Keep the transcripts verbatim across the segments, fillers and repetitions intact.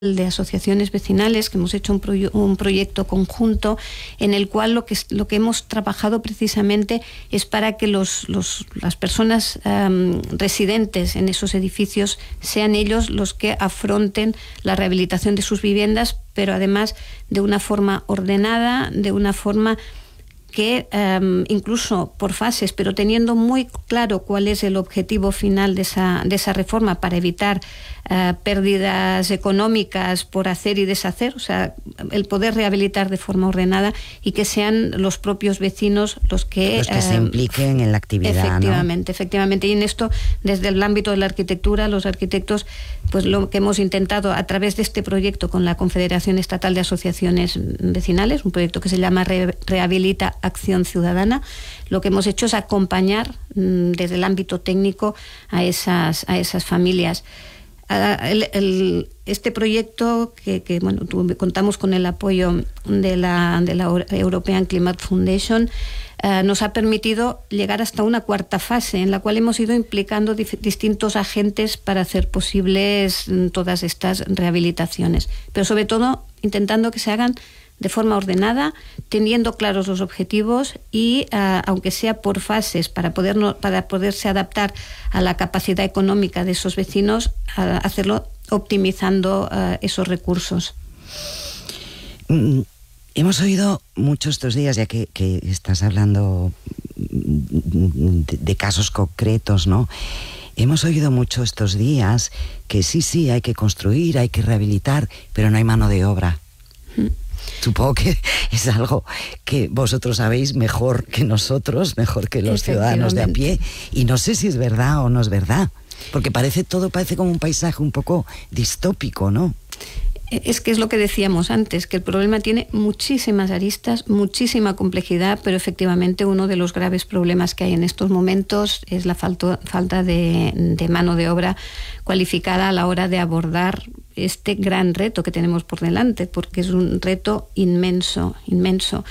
de asociaciones vecinales, que hemos hecho un, proy- un proyecto conjunto en el cual lo que, lo que hemos trabajado precisamente es para que los, los, las personas um, residentes en esos edificios sean ellos los que afronten la rehabilitación de sus viviendas, pero además de una forma ordenada, de una forma que um, incluso por fases, pero teniendo muy claro cuál es el objetivo final de esa, de esa reforma para evitar uh, pérdidas económicas por hacer y deshacer, o sea, el poder rehabilitar de forma ordenada y que sean los propios vecinos los que... Los que uh, se impliquen en la actividad, efectivamente, ¿no? Efectivamente, y en esto, desde el ámbito de la arquitectura, los arquitectos, pues lo que hemos intentado a través de este proyecto con la Confederación Estatal de Asociaciones Vecinales, un proyecto que se llama Re- Rehabilita Acción Ciudadana, lo que hemos hecho es acompañar mmm, desde el ámbito técnico a esas, a esas familias. El, el, este proyecto, que, que bueno, tu, contamos con el apoyo de la, de la European Climate Foundation, eh, nos ha permitido llegar hasta una cuarta fase en la cual hemos ido implicando dif- distintos agentes para hacer posibles todas estas rehabilitaciones, pero sobre todo intentando que se hagan de forma ordenada, teniendo claros los objetivos y, uh, aunque sea por fases, para, poder no, para poderse adaptar a la capacidad económica de esos vecinos, uh, hacerlo optimizando uh, esos recursos. Mm, hemos oído mucho estos días, ya que, que estás hablando de, de casos concretos, ¿no? Hemos oído mucho estos días que sí, sí, hay que construir, hay que rehabilitar, pero no hay mano de obra. Mm. Supongo que es algo que vosotros sabéis mejor que nosotros, mejor que los ciudadanos de a pie, y no sé si es verdad o no es verdad, porque parece todo parece como un paisaje un poco distópico, ¿no? Es que es lo que decíamos antes, que el problema tiene muchísimas aristas, muchísima complejidad, pero efectivamente uno de los graves problemas que hay en estos momentos es la falta, falta de, de mano de obra cualificada a la hora de abordar este gran reto que tenemos por delante, porque es un reto inmenso, inmenso.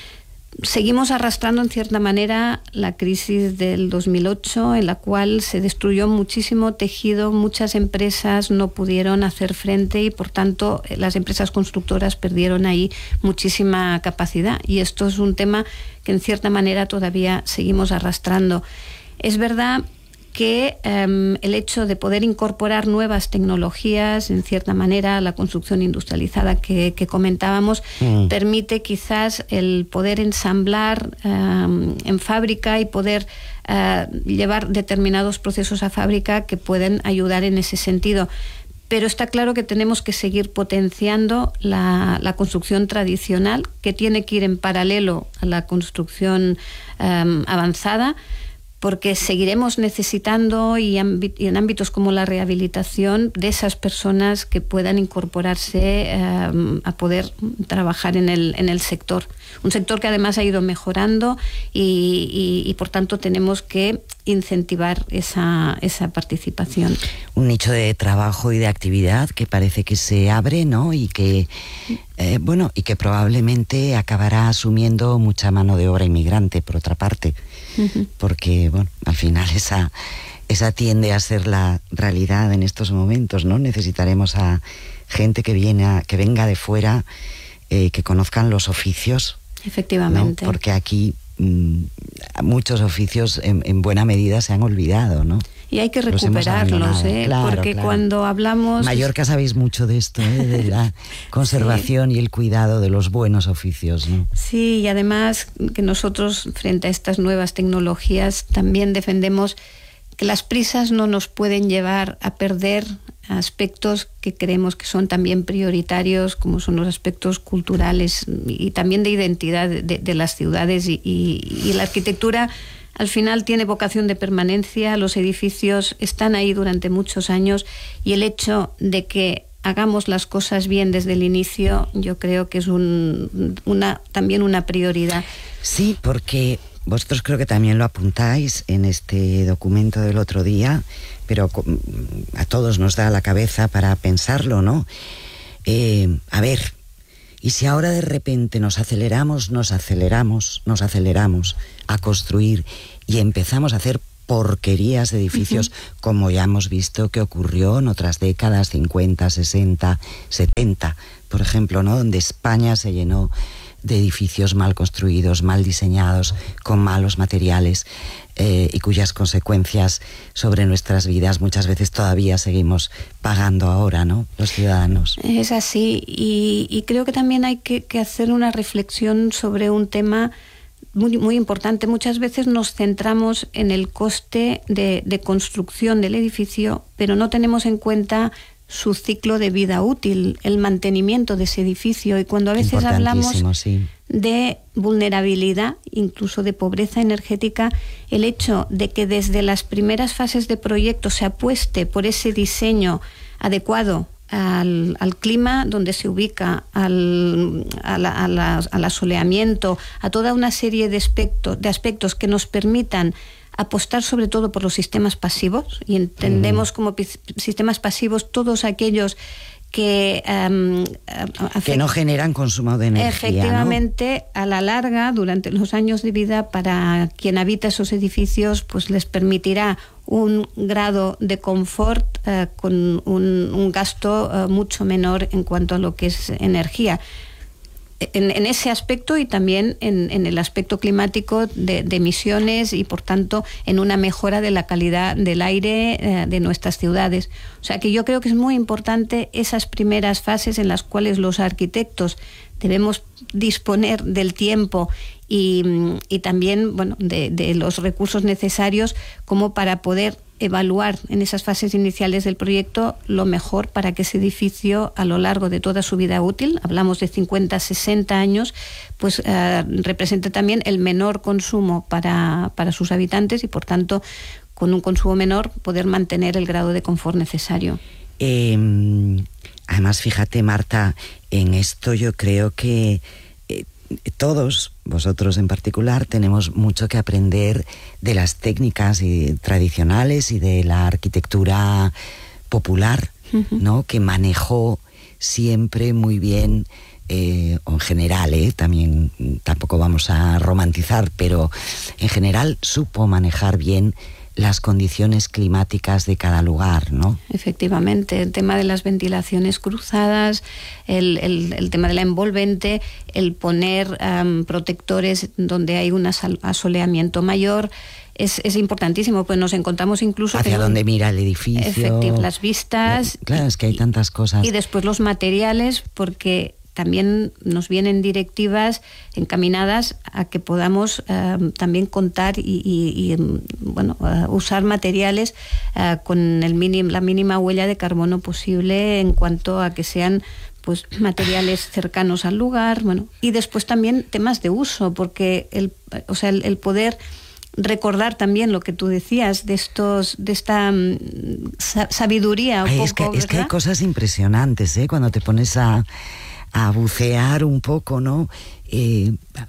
Seguimos arrastrando en cierta manera la crisis del dos mil ocho, en la cual se destruyó muchísimo tejido, muchas empresas no pudieron hacer frente y por tanto las empresas constructoras perdieron ahí muchísima capacidad, y esto es un tema que en cierta manera todavía seguimos arrastrando. Es verdad que um, el hecho de poder incorporar nuevas tecnologías, en cierta manera, la construcción industrializada que, que comentábamos, mm. permite quizás el poder ensamblar um, en fábrica y poder uh, llevar determinados procesos a fábrica que pueden ayudar en ese sentido. Pero está claro que tenemos que seguir potenciando la, la construcción tradicional, que tiene que ir en paralelo a la construcción um, avanzada, porque seguiremos necesitando y, ámbi- y en ámbitos como la rehabilitación de esas personas que puedan incorporarse eh, a poder trabajar en el, en el sector. Un sector que además ha ido mejorando y, y, y por tanto tenemos que incentivar esa, esa participación. Un nicho de trabajo y de actividad que parece que se abre, ¿no? Y que, eh, bueno, y que probablemente acabará asumiendo mucha mano de obra inmigrante, por otra parte. Uh-huh. Porque, bueno, al final esa, esa tiende a ser la realidad en estos momentos, ¿no? Necesitaremos a gente que viene a, que venga de fuera, eh, que conozcan los oficios. Efectivamente. ¿No? Porque aquí mmm, muchos oficios en, en buena medida se han olvidado, ¿no? Y hay que recuperarlos, ¿eh? Claro, porque claro. Cuando hablamos... En Mallorca sabéis mucho de esto, ¿eh? De la conservación sí. Y el cuidado de los buenos oficios, ¿no? Sí, y además que nosotros, frente a estas nuevas tecnologías, también defendemos que las prisas no nos pueden llevar a perder aspectos que creemos que son también prioritarios, como son los aspectos culturales y también de identidad de, de las ciudades y, y, y la arquitectura. Al final tiene vocación de permanencia, los edificios están ahí durante muchos años y el hecho de que hagamos las cosas bien desde el inicio, yo creo que es un, una, también una prioridad. Sí, porque vosotros creo que también lo apuntáis en este documento del otro día, pero a todos nos da la cabeza para pensarlo, ¿no? Eh, a ver, y si ahora de repente nos aceleramos, nos aceleramos, nos aceleramos a construir y empezamos a hacer porquerías de edificios, uh-huh. como ya hemos visto que ocurrió en otras décadas, cincuenta, sesenta, setenta, por ejemplo, ¿no? Donde España se llenó de edificios mal construidos, mal diseñados, con malos materiales, eh, y cuyas consecuencias sobre nuestras vidas muchas veces todavía seguimos pagando ahora, ¿no?, los ciudadanos. Es así, y, y creo que también hay que, que hacer una reflexión sobre un tema muy, muy importante. Muchas veces nos centramos en el coste de, de construcción del edificio, pero no tenemos en cuenta su ciclo de vida útil, el mantenimiento de ese edificio. Y cuando a veces hablamos sí. de vulnerabilidad, incluso de pobreza energética, el hecho de que desde las primeras fases de proyecto se apueste por ese diseño adecuado al, al clima donde se ubica, al, a la, a la, al asoleamiento, a toda una serie de aspectos, de aspectos que nos permitan apostar sobre todo por los sistemas pasivos, y entendemos mm. como p- sistemas pasivos todos aquellos que um, afect- que no generan consumo de energía. Efectivamente, ¿no? A la larga, durante los años de vida, para quien habita esos edificios, pues les permitirá un grado de confort uh, con un, un gasto uh, mucho menor en cuanto a lo que es energía. En, en ese aspecto, y también en, en el aspecto climático de, de emisiones, y por tanto en una mejora de la calidad del aire eh, de nuestras ciudades. O sea que yo creo que es muy importante esas primeras fases en las cuales los arquitectos debemos disponer del tiempo y, y también, bueno, de, de los recursos necesarios como para poder evaluar en esas fases iniciales del proyecto lo mejor para que ese edificio, a lo largo de toda su vida útil, hablamos de cincuenta, sesenta años, pues eh, represente también el menor consumo para, para sus habitantes, y por tanto, con un consumo menor, poder mantener el grado de confort necesario. Eh, además, fíjate, Marta, en esto yo creo que eh, todos, vosotros en particular, tenemos mucho que aprender de las técnicas y, tradicionales y de la arquitectura popular, uh-huh. ¿no?, que manejó siempre muy bien, eh, o en general, eh, también tampoco vamos a romantizar, pero en general supo manejar bien las condiciones climáticas de cada lugar, ¿no? Efectivamente, el tema de las ventilaciones cruzadas, el, el, el tema de la envolvente, el poner um, protectores donde hay un asoleamiento mayor, es, es importantísimo, pues nos encontramos incluso... Hacia donde mira el edificio. Efectivamente, las vistas. Claro, y, es que hay tantas cosas. Y después los materiales, porque también nos vienen directivas encaminadas a que podamos uh, también contar y, y, y bueno, uh, usar materiales uh, con el minim, la mínima huella de carbono posible, en cuanto a que sean pues materiales cercanos al lugar, bueno, y después también temas de uso, porque el, o sea, el, el poder recordar también lo que tú decías de estos, de esta um, sabiduría. Ay, un es, poco, que, es que hay cosas impresionantes, ¿eh? Cuando te pones a a bucear un poco, ¿no? Eh,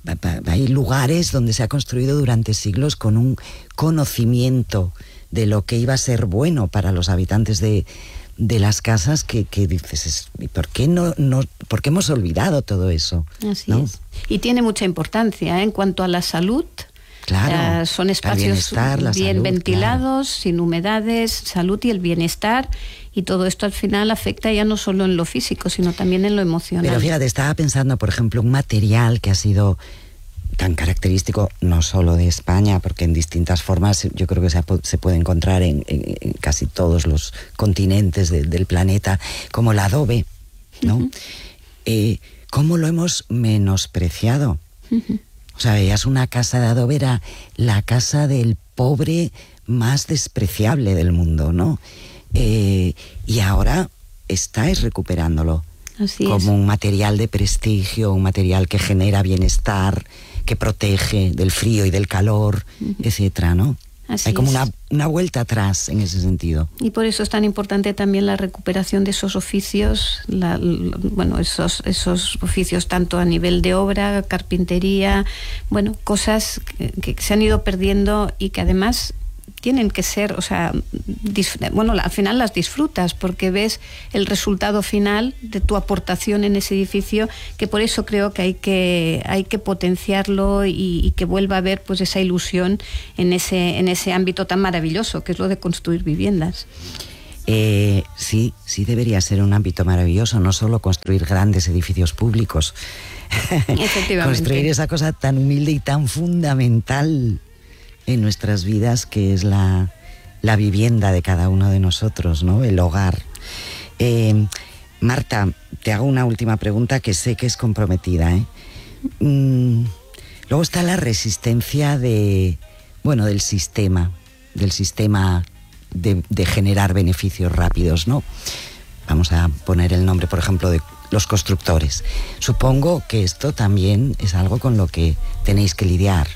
hay lugares donde se ha construido durante siglos con un conocimiento de lo que iba a ser bueno para los habitantes de, de las casas, que, que dices, ¿y por qué no, no, por qué hemos olvidado todo eso? Así ¿no? es. Y tiene mucha importancia, ¿eh? En cuanto a la salud. Claro, uh, son espacios bien salud, ventilados, claro. sin humedades, salud y el bienestar, y todo esto al final afecta ya no solo en lo físico, sino también en lo emocional. Pero fíjate, estaba pensando, por ejemplo, un material que ha sido tan característico no solo de España, porque en distintas formas yo creo que se, se puede encontrar en, en, en casi todos los continentes de, del planeta, como el adobe, ¿no? Uh-huh. Eh, ¿Cómo lo hemos menospreciado? Uh-huh. O sea, veías una casa de adobe, era la casa del pobre más despreciable del mundo, ¿no? Eh, y ahora estáis recuperándolo. Así como es. Un material de prestigio, un material que genera bienestar, que protege del frío y del calor, uh-huh. etcétera, ¿no? Así Hay como es. una, una vuelta atrás en ese sentido. Y por eso es tan importante también la recuperación de esos oficios, la, la, bueno, esos, esos oficios tanto a nivel de obra, carpintería, bueno, cosas que, que se han ido perdiendo y que además tienen que ser, o sea, bueno, al final las disfrutas porque ves el resultado final de tu aportación en ese edificio, que por eso creo que hay que, hay que potenciarlo y, y que vuelva a haber pues esa ilusión en ese, en ese ámbito tan maravilloso que es lo de construir viviendas. Eh, sí, sí debería ser un ámbito maravilloso, no solo construir grandes edificios públicos, efectivamente. Construir esa cosa tan humilde y tan fundamental en nuestras vidas que es la, la vivienda de cada uno de nosotros, ¿no? El hogar. Eh, Marta, te hago una última pregunta que sé que es comprometida, ¿eh? Mm, luego está la resistencia de, bueno, del sistema, del sistema de, de generar beneficios rápidos, ¿no? Vamos a poner el nombre, por ejemplo, de los constructores. Supongo que esto también es algo con lo que tenéis que lidiar.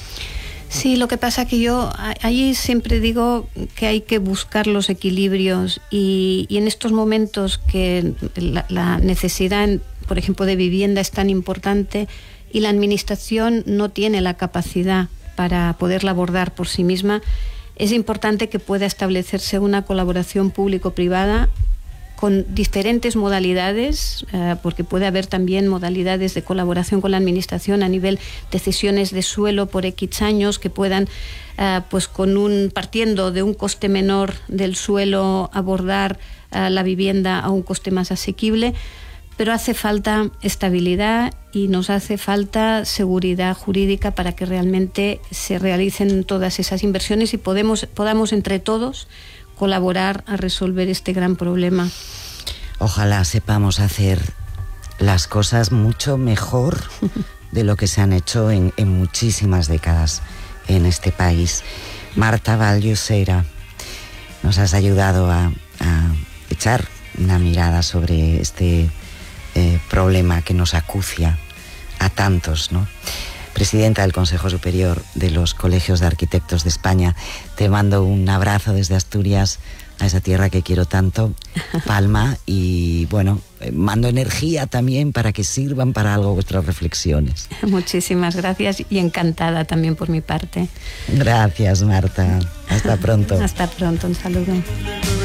Sí, lo que pasa que yo allí siempre digo que hay que buscar los equilibrios y, y en estos momentos que la, la necesidad, por ejemplo, de vivienda es tan importante y la administración no tiene la capacidad para poderla abordar por sí misma, es importante que pueda establecerse una colaboración público-privada con diferentes modalidades, eh, porque puede haber también modalidades de colaboración con la administración a nivel de cesiones de suelo por X años que puedan, eh, pues con un partiendo de un coste menor del suelo, abordar eh, la vivienda a un coste más asequible, pero hace falta estabilidad y nos hace falta seguridad jurídica para que realmente se realicen todas esas inversiones y podemos, podamos entre todos colaborar a resolver este gran problema. Ojalá sepamos hacer las cosas mucho mejor de lo que se han hecho en, en muchísimas décadas en este país. Marta Vall-Llosera, nos has ayudado a, a echar una mirada sobre este eh, problema que nos acucia a tantos, ¿no? Presidenta del Consejo Superior de los Colegios de Arquitectos de España, te mando un abrazo desde Asturias, a esa tierra que quiero tanto, Palma, y bueno, mando energía también para que sirvan para algo vuestras reflexiones. Muchísimas gracias y encantada también por mi parte. Gracias, Marta. Hasta pronto. Hasta pronto, un saludo.